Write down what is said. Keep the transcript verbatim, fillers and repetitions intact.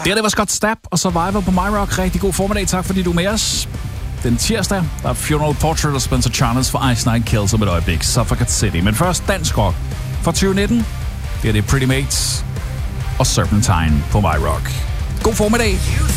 Det, det var Scott Stapp og Survivor på My Rock. Rigtig god formiddag. Tak fordi du er med os. Den tirsdag, der er Funeral Portrait og Spencer Charles for Ice Nine Kills om et øjeblik. Suffragette City. Men først dansk rock fra tyve nitten. Det er det Pretty Mates og Serpentine på My Rock. God formiddag.